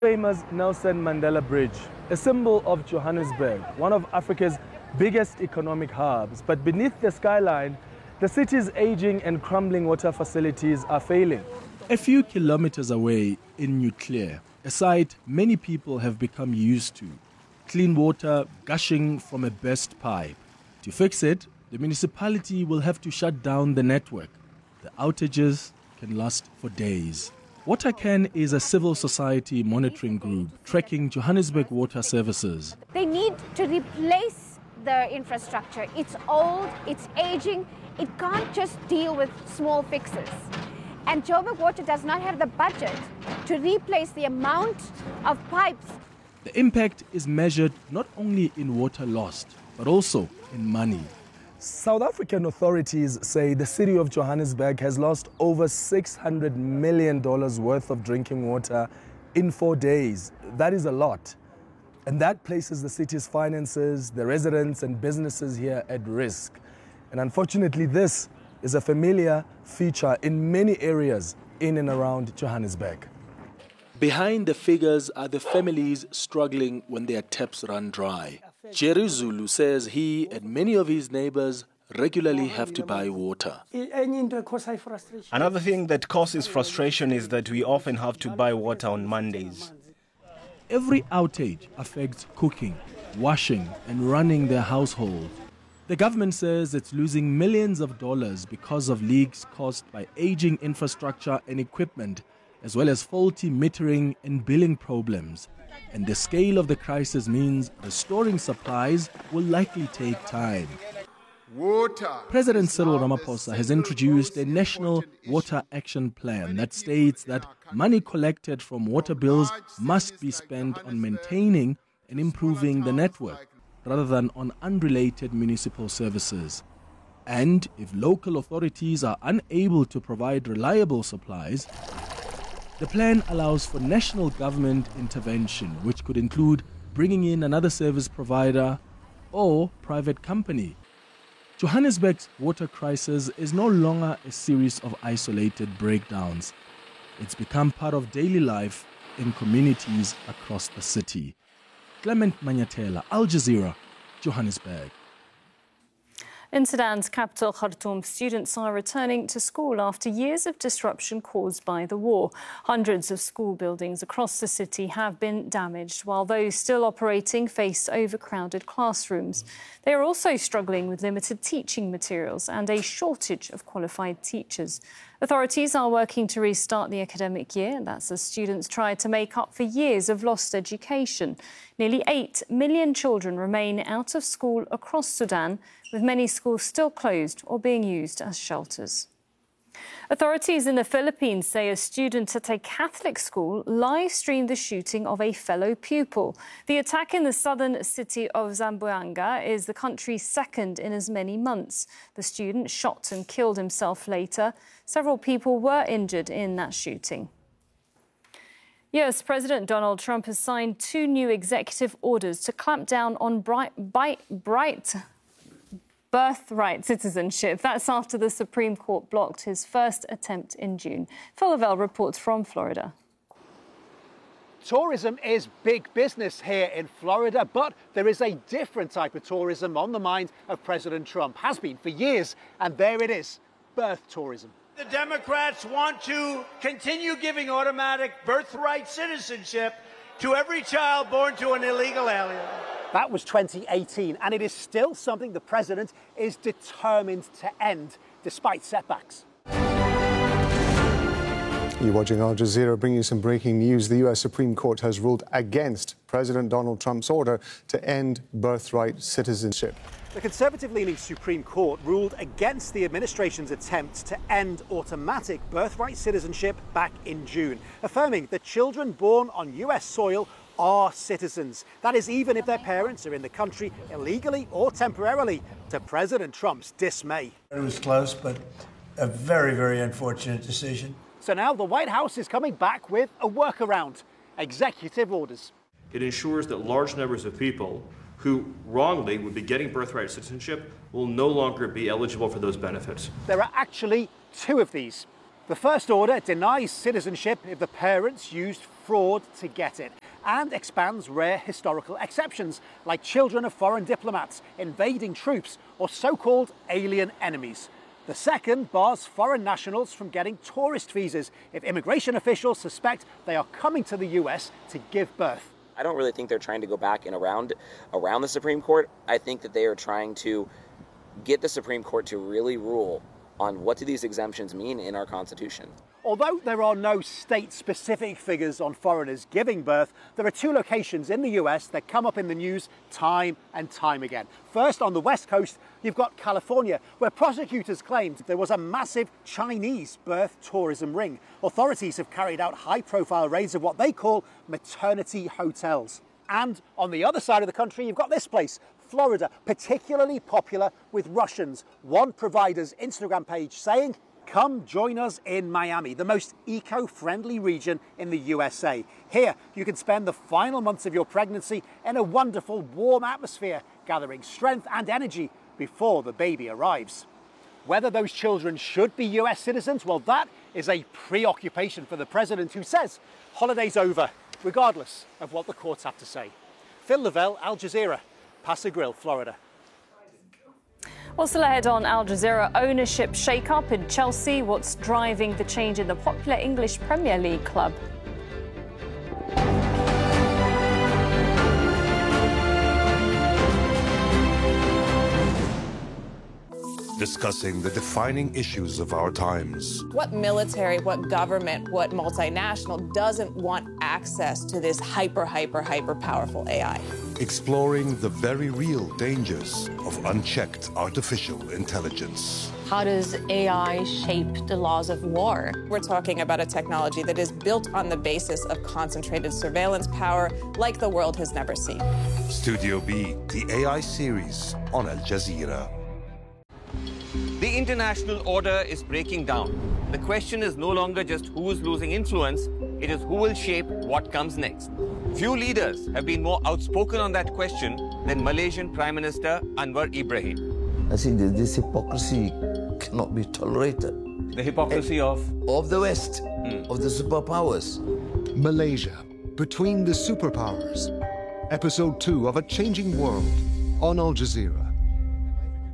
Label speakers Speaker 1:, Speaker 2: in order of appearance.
Speaker 1: Famous Nelson Mandela Bridge, a symbol of Johannesburg, one of Africa's biggest economic hubs. But beneath the skyline, the city's aging and crumbling water facilities are failing. A few kilometers away in New Clear, a site many people have become used to, clean water gushing from a burst pipe. To fix it, the municipality will have to shut down the network. The outages can last for days. WaterCan is a civil society monitoring group tracking Johannesburg water services.
Speaker 2: They need to replace the infrastructure. It's old, it's aging, it can't just deal with small fixes. And Joburg Water does not have the budget to replace the amount of pipes.
Speaker 1: The impact is measured not only in water lost, but also in money. South African authorities say the city of Johannesburg has lost over $600 million worth of drinking water in 4 days. That is a lot. And that places the city's finances, the residents and businesses here at risk. And unfortunately, this is a familiar feature in many areas in and around Johannesburg. Behind the figures are the families struggling when their taps run dry. Jerry Zulu says he and many of his neighbors regularly have to buy water.
Speaker 3: Another thing that causes frustration is that we often have to buy water on Mondays.
Speaker 1: Every outage affects cooking, washing, and running their household. The government says it's losing millions of dollars because of leaks caused by aging infrastructure and equipment, as well as faulty metering and billing problems. And the scale of the crisis means restoring supplies will likely take time. President Cyril Ramaphosa has introduced a national water action plan that states that money collected from water bills must be spent on maintaining and improving the network, rather than on unrelated municipal services. And if local authorities are unable to provide reliable supplies, the plan allows for national government intervention, which could include bringing in another service provider or private company. Johannesburg's water crisis is no longer a series of isolated breakdowns. It's become part of daily life in communities across the city. Clement Manyatela, Al Jazeera, Johannesburg.
Speaker 4: In Sudan's capital, Khartoum, students are returning to school after years of disruption caused by the war. Hundreds of school buildings across the city have been damaged, while those still operating face overcrowded classrooms. They are also struggling with limited teaching materials and a shortage of qualified teachers. Authorities are working to restart the academic year. That's as students try to make up for years of lost education. Nearly 8 million children remain out of school across Sudan, with many schools still closed or being used as shelters. Authorities in the Philippines say a student at a Catholic school live-streamed the shooting of a fellow pupil. The attack in the southern city of Zamboanga is the country's second in as many months. The student shot and killed himself later. Several people were injured in that shooting. US President Donald Trump has signed 2 new executive orders to clamp down on birthright citizenship. That's after the Supreme Court blocked his first attempt in June. Phil Lavelle reports from Florida.
Speaker 5: Tourism is big business here in Florida, but there is a different type of tourism on the mind of President Trump. Has been for years, and there it is, birth tourism.
Speaker 6: The Democrats want to continue giving automatic birthright citizenship to every child born to an illegal alien.
Speaker 5: That was 2018, and it is still something the president is determined to end, despite setbacks.
Speaker 7: You're watching Al Jazeera, bringing you some breaking news. The US Supreme Court has ruled against President Donald Trump's order to end birthright citizenship.
Speaker 5: The Conservative-leaning Supreme Court ruled against the administration's attempt to end automatic birthright citizenship back in June, affirming that children born on US soil are citizens. That is, even if their parents are in the country illegally or temporarily, to President Trump's dismay.
Speaker 8: It was close, but a very, very unfortunate decision.
Speaker 5: So now the White House is coming back with a workaround: executive orders.
Speaker 9: It ensures that large numbers of people who wrongly would be getting birthright citizenship will no longer be eligible for those benefits.
Speaker 5: There are actually 2 of these. The first order denies citizenship if the parents used fraud to get it, and expands rare historical exceptions, like children of foreign diplomats, invading troops, or so-called alien enemies. The second bars foreign nationals from getting tourist visas if immigration officials suspect they are coming to the US to give birth.
Speaker 10: I don't really think they're trying to go back and around the Supreme Court. I think that they are trying to get the Supreme Court to really rule on what do these exemptions mean in our Constitution.
Speaker 5: Although there are no state-specific figures on foreigners giving birth, there are two locations in the US that come up in the news time and time again. First, on the West Coast, you've got California, where prosecutors claimed there was a massive Chinese birth tourism ring. Authorities have carried out high-profile raids of what they call maternity hotels. And on the other side of the country, you've got this place, Florida, particularly popular with Russians. One provider's Instagram page saying, "Come join us in Miami, the most eco-friendly region in the USA. Here, you can spend the final months of your pregnancy in a wonderful, warm atmosphere, gathering strength and energy before the baby arrives." Whether those children should be US citizens, well, that is a preoccupation for the president, who says holiday's over, regardless of what the courts have to say. Phil Lavelle, Al Jazeera, Paso Grill, Florida.
Speaker 4: Well, still ahead on Al Jazeera, ownership shake-up in Chelsea. What's driving the change in the popular English Premier League club?
Speaker 11: Discussing the defining issues of our times.
Speaker 12: What military, what government, what multinational doesn't want access to this hyper powerful AI?
Speaker 11: Exploring the very real dangers of unchecked artificial intelligence.
Speaker 13: How does AI shape the laws of war?
Speaker 12: We're talking about a technology that is built on the basis of concentrated surveillance power like the world has never seen.
Speaker 11: Studio B, the AI series on Al Jazeera.
Speaker 14: The international order is breaking down. The question is no longer just who is losing influence, it is who will shape what comes next. Few leaders have been more outspoken on that question than Malaysian Prime Minister Anwar Ibrahim.
Speaker 15: I think that this hypocrisy cannot be tolerated.
Speaker 14: The hypocrisy of
Speaker 15: the West, of the superpowers.
Speaker 16: Malaysia, Between the Superpowers. Episode 2 of A Changing World on Al Jazeera.